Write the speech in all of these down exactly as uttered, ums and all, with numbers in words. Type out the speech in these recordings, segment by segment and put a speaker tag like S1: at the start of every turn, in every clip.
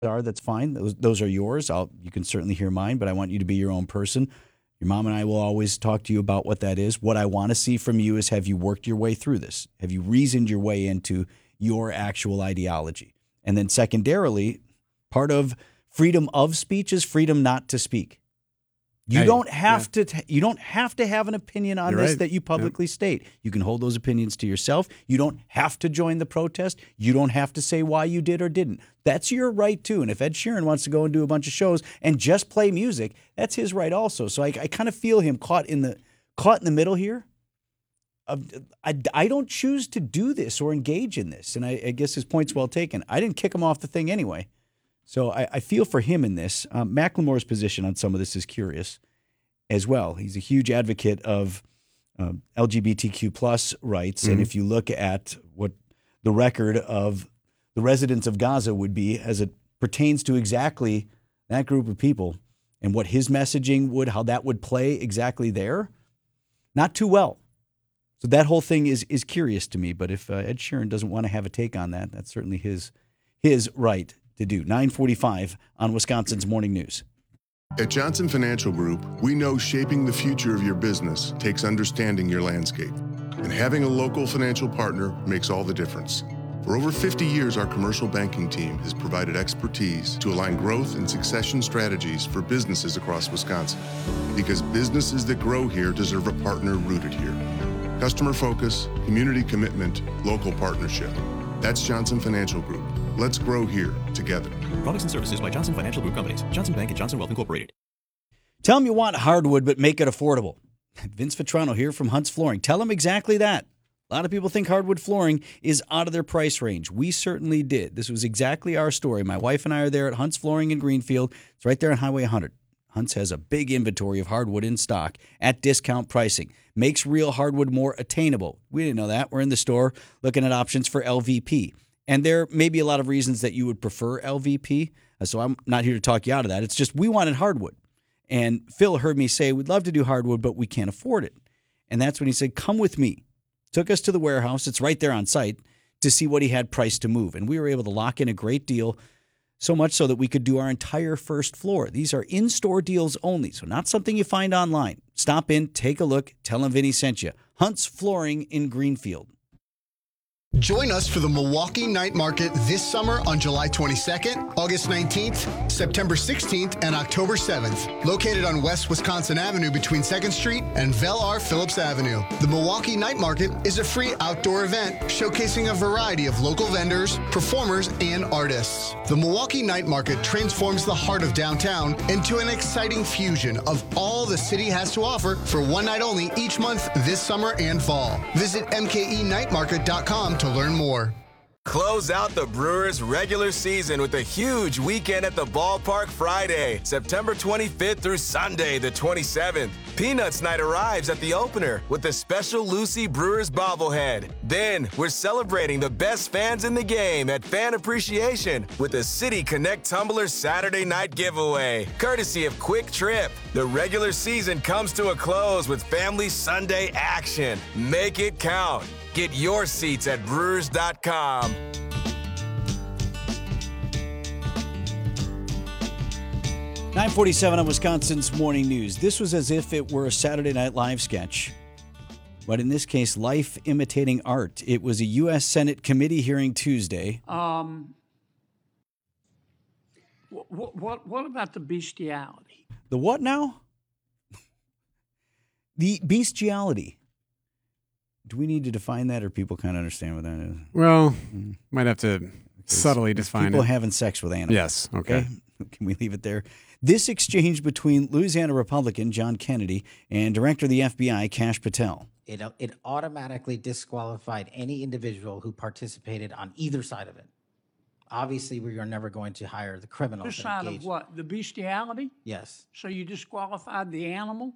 S1: are, that's fine. Those those are yours. I'll you can certainly hear mine, but I want you to be your own person. Your mom and I will always talk to you about what that is. What I want to see from you is, have you worked your way through this? Have you reasoned your way into your actual ideology? And then secondarily, part of freedom of speech is freedom not to speak. You
S2: Hey,
S1: don't have
S2: yeah.
S1: to t- you don't have to have an opinion on
S2: You're
S1: this
S2: right.
S1: that you publicly state. You can hold those opinions to yourself. You don't have to join the protest. You don't have to say why you did or didn't. That's your right too. And if Ed Sheeran wants to go and do a bunch of shows and just play music, that's his right also. So I, I kind of feel him caught in the caught in the middle here. Of, I, I don't choose to do this or engage in this. And I, I guess his point's well taken. I didn't kick him off the thing anyway. So I, I feel for him in this. Um, Macklemore's position on some of this is curious as well. He's a huge advocate of um, L G B T Q plus rights.
S2: Mm-hmm.
S1: And if you look at what the record of the residents of Gaza would be as it pertains to exactly that group of people and what his messaging would, how that would play exactly there, not too well. So that whole thing is is curious to me. But if uh, Ed Sheeran doesn't want to have a take on that, that's certainly his his right to do. nine forty-five on Wisconsin's Morning News.
S3: At Johnson Financial Group, we know shaping the future of your business takes understanding your landscape. And having a local financial partner makes all the difference. For over fifty years, our commercial banking team has provided expertise to align growth and succession strategies for businesses across Wisconsin. Because businesses that grow here deserve a partner rooted here. Customer focus, community commitment, local partnership. That's Johnson Financial Group. Let's grow here together.
S4: Products and services by Johnson Financial Group Companies. Johnson Bank and Johnson Wealth Incorporated.
S1: Tell them you want hardwood, but make it affordable. Vince Vitrano here from Hunt's Flooring. Tell them exactly that. A lot of people think hardwood flooring is out of their price range. We certainly did. This was exactly our story. My wife and I are there at Hunt's Flooring in Greenfield. It's right there on Highway one hundred. Hunt's has a big inventory of hardwood in stock at discount pricing. Makes real hardwood more attainable. We didn't know that. We're in the store looking at options for L V P. And there may be a lot of reasons that you would prefer L V P. So I'm not here to talk you out of that. It's just we wanted hardwood. And Phil heard me say, we'd love to do hardwood, but we can't afford it. And that's when he said, come with me. Took us to the warehouse. It's right there on site to see what he had priced to move. And we were able to lock in a great deal, so much so that we could do our entire first floor. These are in-store deals only, so not something you find online. Stop in, take a look, tell him Vinny sent you. Hunt's Flooring in Greenfield.
S5: Join us for the Milwaukee Night Market this summer on July twenty-second, August nineteenth, September sixteenth, and October seventh. Located on West Wisconsin Avenue between second Street and Vel R. Phillips Avenue. The Milwaukee Night Market is a free outdoor event showcasing a variety of local vendors, performers, and artists. The Milwaukee Night Market transforms the heart of downtown into an exciting fusion of all the city has to offer for one night only each month this summer and fall. Visit M K E night market dot com to learn more.
S6: Close out the Brewers' regular season with a huge weekend at the ballpark Friday, September twenty-fifth through Sunday, the twenty-seventh. Peanuts Night arrives at the opener with a special Lucy Brewers bobblehead. Then we're celebrating the best fans in the game at Fan Appreciation with a City Connect Tumbler Saturday night giveaway, courtesy of Quick Trip. The regular season comes to a close with Family Sunday action. Make it count. Get your seats at brewers dot com.
S1: nine forty-seven on Wisconsin's Morning News. This was as if it were a Saturday Night Live sketch, but in this case, life imitating art. It was a U S Senate committee hearing Tuesday.
S7: Um, what, what, what about the bestiality?
S1: The what now? The bestiality. Do we need to define that, or people kind of understand what that is?
S2: Well, mm-hmm. might have to subtly define
S1: people
S2: it.
S1: having sex with animals.
S2: Yes, okay.
S1: okay. Can we leave it there? This exchange between Louisiana Republican John Kennedy and Director of the F B I Kash Patel.
S8: It, it automatically disqualified any individual who participated on either side of it. Obviously, we are never going to hire the criminals.
S7: This side of what? The bestiality?
S8: Yes.
S7: So you disqualified the animal?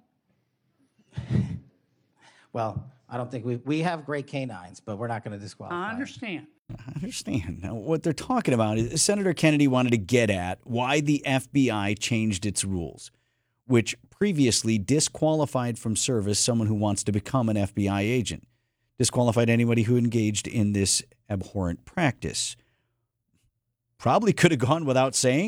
S8: Well, I don't think we we have great canines, but we're not going to disqualify.
S7: I understand.
S1: I understand. Now, what they're talking about is Senator Kennedy wanted to get at why the F B I changed its rules, which previously disqualified from service someone who wants to become an F B I agent, disqualified anybody who engaged in this abhorrent practice. probably could have gone without saying.